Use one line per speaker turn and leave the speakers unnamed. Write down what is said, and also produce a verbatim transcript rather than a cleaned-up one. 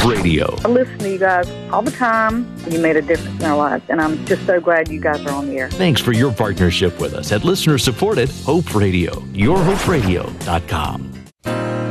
Radio.
I listen to you guys all the time. You made a difference in our lives, and I'm just so glad you guys are on the air.
Thanks for your partnership with us at listener-supported Hope Radio. your hope radio dot com.